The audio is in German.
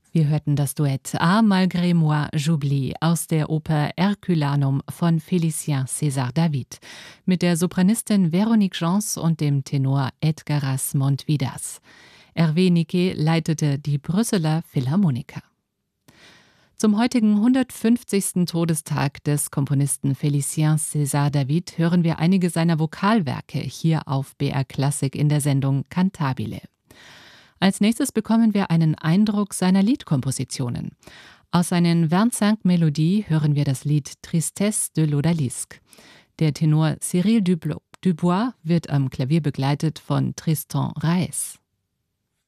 Wir hörten das Duett Ah malgré moi j'oublie aus der Oper Herculanum von Félicien César David mit der Sopranistin Véronique Gens und dem Tenor Edgaras Montvidas. Hervé Niquet leitete die Brüsseler Philharmoniker. Zum heutigen 150. Todestag des Komponisten Félicien César David hören wir einige seiner Vokalwerke hier auf BR Klassik in der Sendung Cantabile. Als nächstes bekommen wir einen Eindruck seiner Liedkompositionen. Aus seinen 25 Melodies hören wir das Lied Tristesse de l'Odalisque. Der Tenor Cyril Dubois wird am Klavier begleitet von Tristan Raes.